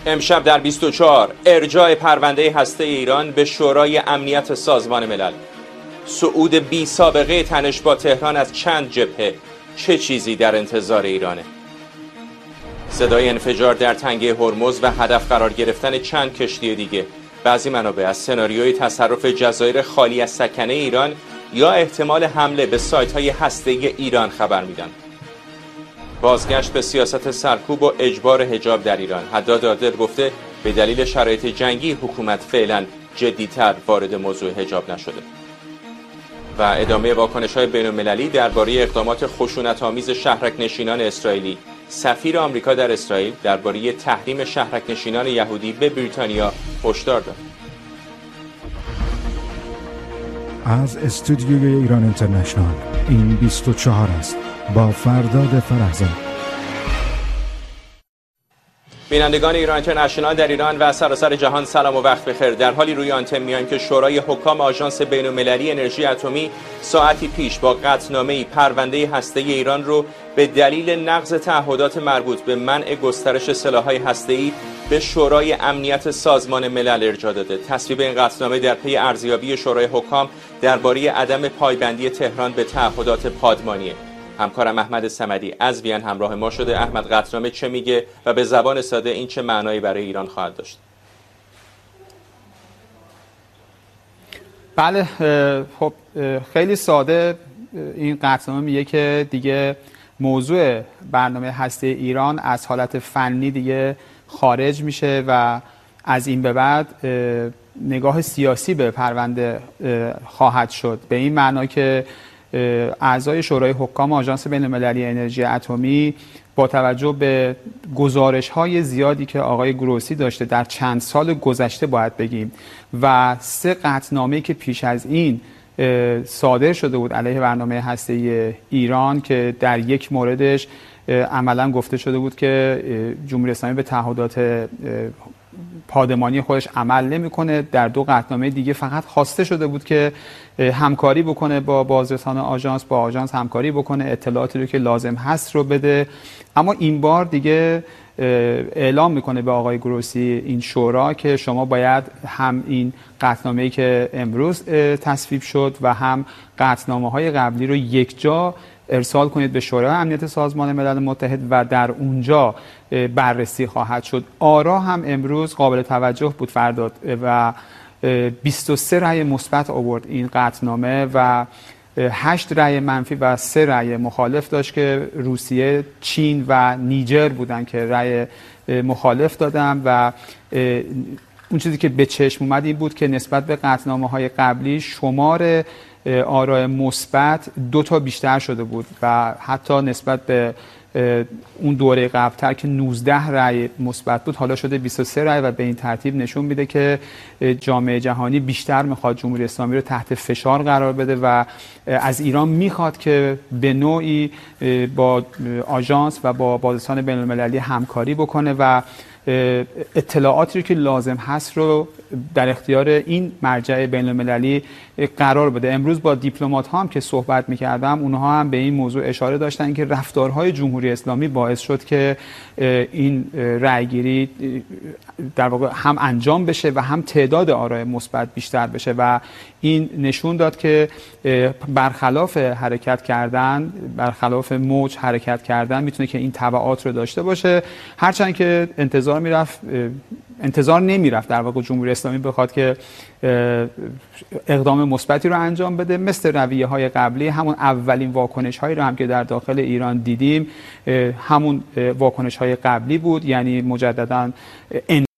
امشب در 24 ارجاع پرونده هسته ایران به شورای امنیت سازمان ملل. صعود بی سابقه تنش با تهران از چند جبهه، چه چیزی در انتظار ایرانه؟ صدای انفجار در تنگه هرمز و هدف قرار گرفتن چند کشتی دیگه. بعضی منابع از سناریوی تصرف جزایر خالی از سکنه ایران یا احتمال حمله به سایت‌های هسته‌ای ایران خبر میدن. بازگشت به سیاست سرکوب و اجبار حجاب در ایران. حداد عادل گفته به دلیل شرایط جنگی حکومت فعلا جدی‌تر وارد موضوع حجاب نشده. و ادامه واکنش‌های بین‌المللی درباره اقدامات خشونت‌آمیز شهرک‌نشینان اسرائیلی. سفیر آمریکا در اسرائیل درباره تحریم شهرک‌نشینان یهودی به بریتانیا هشدار داد. از استودیوی ایران اینترنشنال این 24 است با فرداد فرهزاد. بینندگان ایران اینترنشنال در ایران و سراسر جهان سلام و وقت بخیر. در حالی روی آنتن میایم که شورای حکام آژانس بین‌المللی انرژی اتمی ساعتی پیش با قطعنامه‌ای پرونده هسته‌ای ایران رو به دلیل نقض تعهدات مربوط به منع گسترش سلاح‌های هسته‌ای به شورای امنیت سازمان ملل ارجاع داده. تصویب این قطعنامه در پی ارزیابی شورای حکام درباره عدم پایبندی تهران به تعهدات پادمانیه. همکارم احمد صمدی از وین همراه ما شده. احمد، قطعنامه چه میگه و به زبان ساده این چه معنایی برای ایران خواهد داشت؟ بله، خب خیلی ساده این قطعنامه میگه که دیگه موضوع برنامه هسته ایران از حالت فنی دیگه خارج میشه و از این به بعد نگاه سیاسی به پرونده خواهد شد. به این معنا که اعضای شورای حکام آژانس بین‌المللی انرژی اتمی با توجه به گزارش‌های زیادی که آقای گروسی داشته در چند سال گذشته باید بگیم و 3 قطعنامه‌ای که پیش از این صادر شده بود علیه برنامه هسته‌ای ایران که در یک موردش عملاً گفته شده بود که جمهوری اسلامی به تعهدات پادمانی خودش عمل نمی‌کنه. در 2 قطعنامه دیگه فقط خواسته شده بود که همکاری بکنه با بازرسان آژانس، با آژانس همکاری بکنه، اطلاعاتی رو که لازم هست رو بده. اما این بار دیگه اعلام میکنه به آقای گروسی این شورا که شما باید هم این قطعنامه‌ای که امروز تصویب شد و هم قطعنامه‌های قبلی رو یک جا ارسال کنید به شورای امنیت سازمان ملل متحد و در اونجا بررسی خواهد شد. آرا هم امروز قابل توجه بود فرداد و 23 رأی مثبت آورد این قطعنامه و 8 رأی منفی و 3 رأی مخالف داشت که روسیه، چین و نیجر بودن که رأی مخالف دادن و اون چیزی که به چشم اومد این بود که نسبت به قطعنامه‌های قبلی شمار آرای مثبت 2 تا بیشتر شده بود و حتی نسبت به اون دوره قبل‌تر که 19 رأی مثبت بود حالا شده 23 رأی و به این ترتیب نشون میده که جامعه جهانی بیشتر میخواد جمهوری اسلامی رو تحت فشار قرار بده و از ایران میخواد که به نوعی با آژانس و با بازرسان بین‌المللی همکاری بکنه و اطلاعاتی که لازم هست رو در اختیار این مرجع بین‌المللی قرار بده. امروز با دیپلمات ها هم که صحبت می‌کردم اونها هم به این موضوع اشاره داشتن که رفتارهای جمهوری اسلامی باعث شد که این رأیگیری در واقع هم انجام بشه و هم تعداد آرای مثبت بیشتر بشه و این نشون داد که برخلاف حرکت کردن، برخلاف موج حرکت کردن میتونه که این تبعات رو داشته باشه. هرچند که انتظار نمیرفت در واقع جمهوری اسلامی بخواد که اقدام مثبتی رو انجام بده. مثل رویه‌های قبلی همون اولین واکنش‌هایی رو هم که در داخل ایران دیدیم همون واکنش‌های قبلی بود، یعنی مجدداً